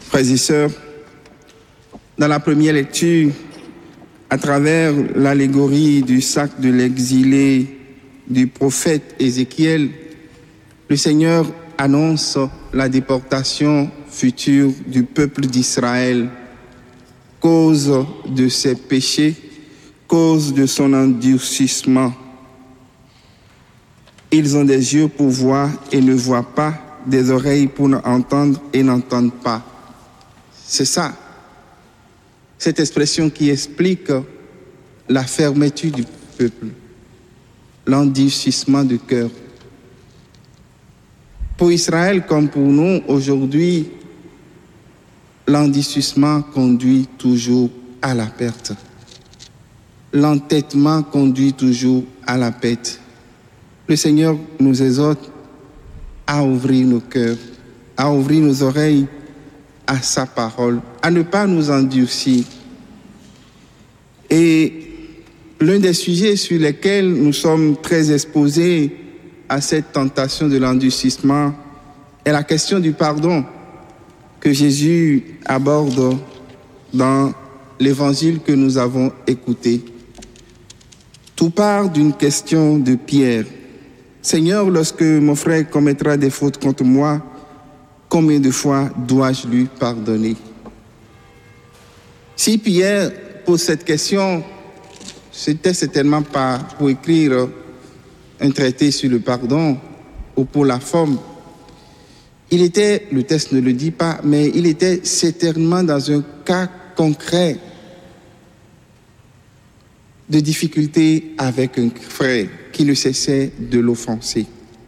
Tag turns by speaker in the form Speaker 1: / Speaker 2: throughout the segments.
Speaker 1: Frères et sœurs, dans la première lecture, à travers l'allégorie du sac de l'exilé du prophète Ézéchiel, le Seigneur annonce la déportation future du peuple d'Israël, cause de ses péchés, cause de son endurcissement. Ils ont des yeux pour voir et ne voient pas, des oreilles pour entendre et n'entendent pas. C'est ça, cette expression qui explique la fermeture du peuple, l'endurcissement du cœur. Pour Israël comme pour nous, aujourd'hui, l'endurcissement conduit toujours à la perte. L'entêtement conduit toujours à la perte. Le Seigneur nous exhorte à ouvrir nos cœurs, à ouvrir nos oreilles à sa parole, à ne pas nous endurcir. Et l'un des sujets sur lesquels nous sommes très exposés à cette tentation de l'endurcissement est la question du pardon que Jésus aborde dans l'évangile que nous avons écouté. Tout part d'une question de Pierre. Seigneur, lorsque mon frère commettra des fautes contre moi, combien de fois dois-je lui pardonner? Si Pierre pose cette question, c'était certainement pas pour écrire un traité sur le pardon ou pour la forme. Il était, le texte ne le dit pas, mais il était certainement dans un cas concret de difficulté avec un frère qui ne cessait de l'offenser.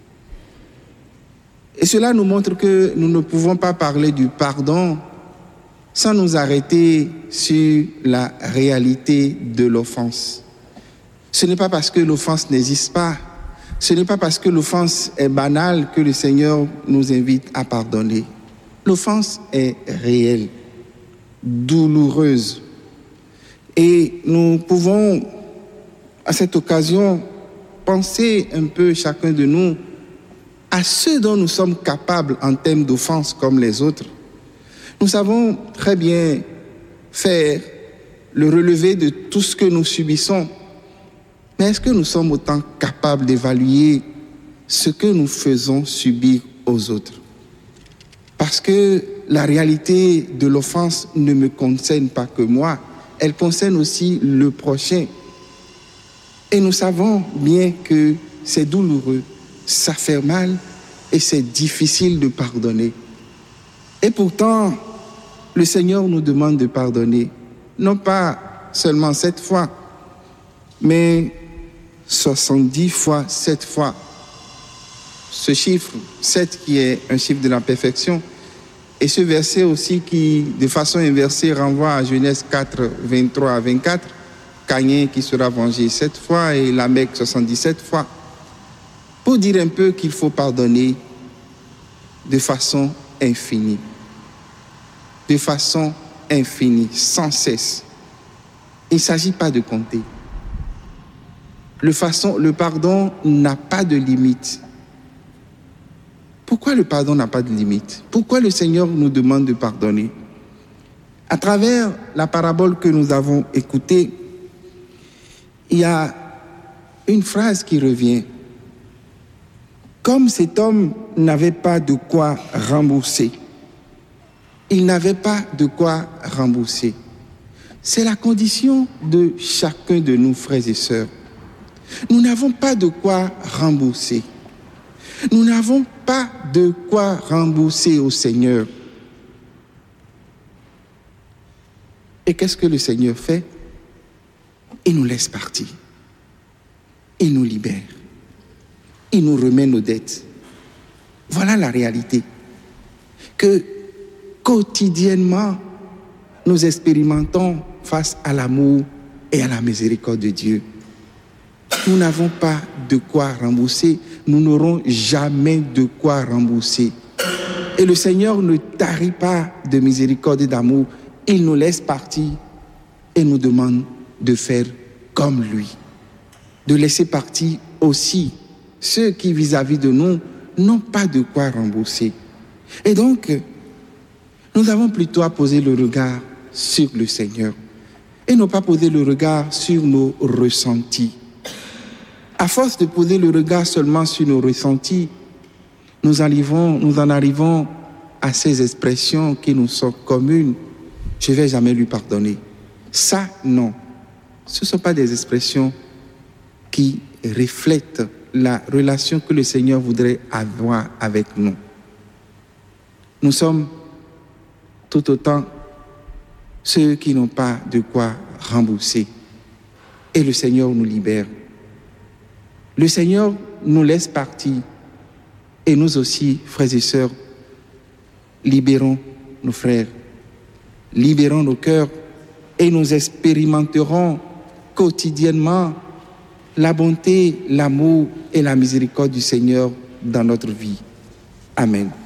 Speaker 1: Et cela nous montre que nous ne pouvons pas parler du pardon sans nous arrêter sur la réalité de l'offense. Ce n'est pas parce que l'offense n'existe pas, ce n'est pas parce que l'offense est banale que le Seigneur nous invite à pardonner. L'offense est réelle, douloureuse. Et nous pouvons, à cette occasion, penser un peu chacun de nous à ce dont nous sommes capables en termes d'offense comme les autres. Nous savons très bien faire le relevé de tout ce que nous subissons. Mais est-ce que nous sommes autant capables d'évaluer ce que nous faisons subir aux autres? Parce que la réalité de l'offense ne me concerne pas que moi, elle concerne aussi le prochain. Et nous savons bien que c'est douloureux, ça fait mal et c'est difficile de pardonner. Et pourtant, le Seigneur nous demande de pardonner, non pas seulement 7 fois, mais 70 fois 7 fois. Ce chiffre 7 qui est un chiffre de la perfection, et ce verset aussi qui, de façon inversée, renvoie à Genèse 4, 23 à 24, Caïn qui sera vengé 7 fois et Lamech 77 fois, pour dire un peu qu'il faut pardonner de façon infinie. De façon infinie, sans cesse. Il ne s'agit pas de compter. Le pardon n'a pas de limite. Pourquoi le pardon n'a pas de limite? Pourquoi le Seigneur nous demande de pardonner? À travers la parabole que nous avons écoutée, il y a une phrase qui revient. Comme cet homme n'avait pas de quoi rembourser, il n'avait pas de quoi rembourser. C'est la condition de chacun de nous, frères et sœurs. Nous n'avons pas de quoi rembourser. Nous n'avons pas de quoi rembourser au Seigneur. Et qu'est-ce que le Seigneur fait? Il nous laisse partir. Il nous libère. Il nous remet nos dettes. Voilà la réalité. Que quotidiennement, nous expérimentons face à l'amour et à la miséricorde de Dieu. Nous n'avons pas de quoi rembourser. Nous n'aurons jamais de quoi rembourser. Et le Seigneur ne tarit pas de miséricorde et d'amour. Il nous laisse partir et nous demande de faire comme lui. De laisser partir aussi ceux qui, vis-à-vis de nous, n'ont pas de quoi rembourser. Et donc, Nous avons plutôt à poser le regard sur le Seigneur et non pas poser le regard sur nos ressentis. À force de poser le regard seulement sur nos ressentis, nous en arrivons à ces expressions qui nous sont communes. Je ne vais jamais lui pardonner. Ça, non. Ce ne sont pas des expressions qui reflètent la relation que le Seigneur voudrait avoir avec nous. Nous sommes tout autant ceux qui n'ont pas de quoi rembourser. Et le Seigneur nous libère. Le Seigneur nous laisse partir. Et nous aussi, frères et sœurs, libérons nos frères, libérons nos cœurs et nous expérimenterons quotidiennement la bonté, l'amour et la miséricorde du Seigneur dans notre vie. Amen.